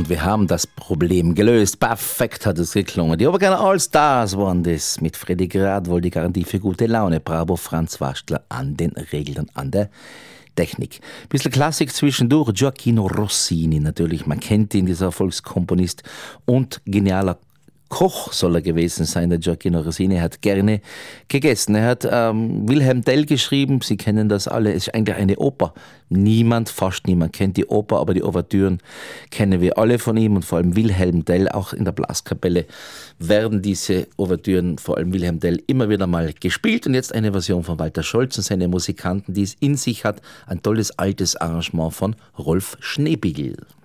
Und wir haben das Problem gelöst. Perfekt hat es geklungen. Die Obergerne All-Stars waren das. Mit Freddy Grad wohl die Garantie für gute Laune. Bravo, Franz Waschler an den Regeln, an der Technik. Bisschen Klassik zwischendurch. Gioacchino Rossini natürlich. Man kennt ihn, dieser Volkskomponist und genialer Koch soll er gewesen sein, der Gioacchino Rossini. Er hat gerne gegessen. Er hat Wilhelm Tell geschrieben, Sie kennen das alle, es ist eigentlich eine Oper. Fast niemand kennt die Oper, aber die Ouvertüren kennen wir alle von ihm und vor allem Wilhelm Tell, auch in der Blaskapelle werden diese Ouvertüren, vor allem Wilhelm Tell, immer wieder mal gespielt. Und jetzt eine Version von Walter Scholz und seine Musikanten, die es in sich hat. Ein tolles altes Arrangement von Rolf Schneebiegel.